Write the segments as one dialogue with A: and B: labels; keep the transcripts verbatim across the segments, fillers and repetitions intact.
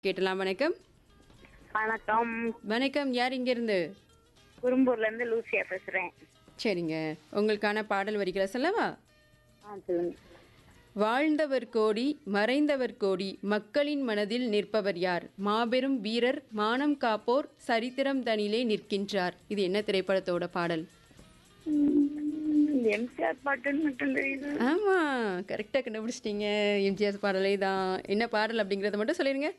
A: கேட்டலாம். வணக்கம்.
B: வணக்கம்.
A: வணக்கம். யார் இங்கிருந்து?
B: குறும்பூர்ல இருந்து லூசியா பேசுறேன்.
A: சரிங்க. உங்களுக்கான பாடல் வரிகளை சொல்லவா?
B: ஆ, சொல்லுங்க.
A: வாழ்ந்தவர் கோடி மறைந்தவர் கோடி மக்களின் மனதில் நிற்பவர் யார்? மாபெரும் வீரர் மானம் காப்போர் சரித்திரம் தனிலே நிற்கின்றார். இது என்ன திரைப்படத்தோட பாடல்?
B: ம், எம்ஜிஆர் பாட்டுன்னு மட்டும் தெரியுது.
A: ஆமா, கரெக்டாக கண்டுபிடிச்சிட்டீங்க. எம்ஜிஆர் பாடலே தான். என்ன பாடல் அப்படிங்கிறத மட்டும் சொல்லிருங்க.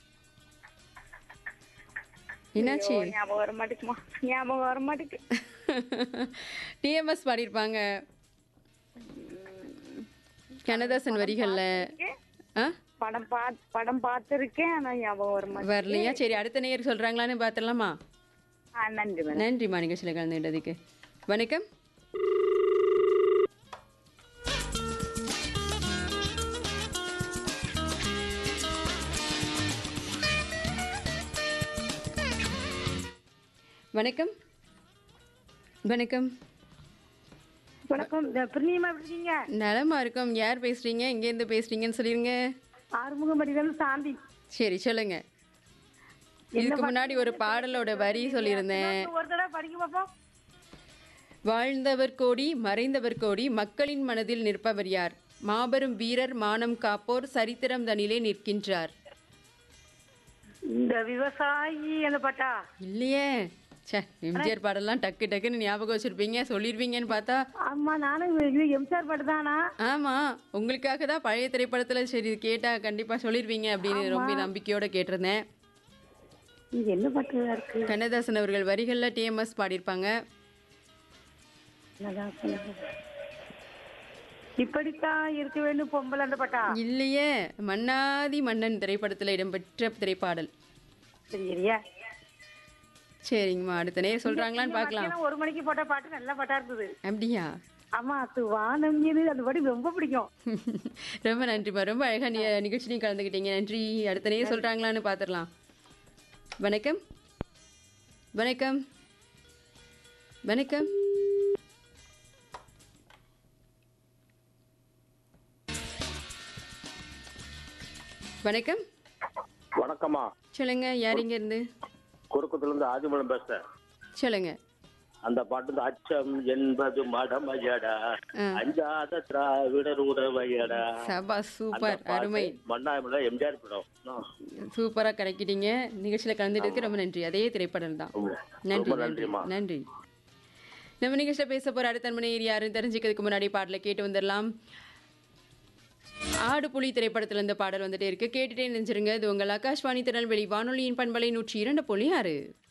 A: என்னாச்சு?
B: ஐயோ, ஞாபகம் வர மாட்டேங்குமா? ஞாபகம் வர மாட்டேங்குது.
A: டிஎம்எஸ் பாடியிருப்பாங்க கண்ணதாசன் வரிகள்ல. ஆ
B: படம் பா படம் பார்த்துருக்கேன், ஆனா ஞாபகம் வர மாட்டேங்குது.
A: வரலையா? சரி, அடுத்த நேயர் சொல்றாங்களான்னு பார்த்துடலாமா?
B: ஆ, நன்றி மேடம்.
A: நன்றிம்மா நிகழ்ச்சியில் கலந்துகிட்டதுக்கு. வணக்கம். வணக்கம். வணக்கம்.
B: வணக்கம். பிரிணியமா எப்படி இருக்கீங்க?
A: நலமா இருக்கோம். யார் பேசுறீங்க? எங்கேருந்து பேசுறீங்கன்னு சொல்லிருங்க.
B: ஆறுமுகமடியில சாந்தி.
A: சரி, சொல்லுங்க. இதுக்கு முன்னாடி ஒரு பாடலோட வரி சொல்லியிருந்தேன்.
B: ஒரு தடவை படிக்க பார்ப்போம்.
A: வாழ்ந்தவர் கோடி மறைந்தவர் கோடி மக்களின் மனதில் நிற்பவர் யார்? மாபெரும் வீரர் மானம் காப்போர் சரித்திரம் தனிலே நிற்கின்றார்.
B: இந்த விவசாயி அந்த பாட்டா?
A: இல்லையே. சே, எம்ஜிஆர் பாடலாம் டக்கு டக்குன்னு ஞாபகம் வச்சிருப்பீங்க, சொல்லிருப்பீங்கன்னு பார்த்தா.
B: ஆமா, நானும் இது எம்ஜிஆர் பாட்டு தானா?
A: ஆமா, உங்களுக்காக தான் பழைய திரைப்படத்துல சரி கேட்டா கண்டிப்பா சொல்லிருவீங்க அப்படின்னு ரொம்ப நம்பிக்கையோட கேட்டிருந்தேன்.
B: இது என்ன பாட்டு இருக்கு?
A: கண்ணதாசன் அவர்கள் வரிகள்ல டிஎம்எஸ் பாடியிருப்பாங்க.
B: இப்படித்தான் இருக்க வேண்டும் பொம்பளை அந்த பாட்டா?
A: இல்லையே, மன்னாதி மன்னன் திரைப்படத்துல இடம்பெற்ற திரைப்பாடல்.
B: சரியா?
A: சரிங்கம்மா, அடுத்த நேரம் சொல்றாங்களான்னு பார்க்கலாம்.
B: ஒரு மணிக்கு போட்ட பாட்டு நல்ல பாட்டா இருந்தது.
A: அப்படியா?
B: ஆமா, அது வானம் இது அந்த பாட்டு ரொம்ப பிடிக்கும்.
A: ரொம்ப நன்றிம்மா, ரொம்ப அழகா நீ நிகழ்ச்சியும் கலந்துக்கிட்டீங்க. நன்றி. அடுத்த நேரம் சொல்றாங்களான்னு பார்த்துடலாம். வணக்கம். வணக்கம். வணக்கம். வணக்கம்.
C: வணக்கம்மா.
A: சொல்லுங்க. யார் இங்க இருந்து?
C: குறுக்கத்துல இருந்து ஆதிமலம் பேசுறேன்.
A: சொல்லுங்க.
C: அந்த பாட்டு அச்சம் என்பது மடமையடா, அஞ்சாத திராவிடர் உறவையடா.
A: சபா, சூப்பர், அருமை.
C: மண்ணாமல எம்ஜிஆர் படம்.
A: சூப்பரா கிடைக்கிட்டீங்க. நிகழ்ச்சியில கலந்துட்டதுக்கு ரொம்ப நன்றி. அதே திரைப்படம் தான். நன்றி. நன்றி. நன்றி. நம்ம நிகழ்ச்சியில பேச போற அடுத்த மணி யாருன்னு தெரிஞ்சுக்கிறதுக்கு முன்னாடி பாடல கேட்டு வந்துடலாம். ஆடு புலி திரைப்படத்துல இந்த பாடல் வந்துட்டே இருக்கு. கேட்டுட்டே நினைச்சிருங்க. இது உங்கள் ஆகாஷ்வாணி திருநெல்வேலி வானொலியின் பண்பலை நூற்றி இரண்டு புள்ளி ஆறு.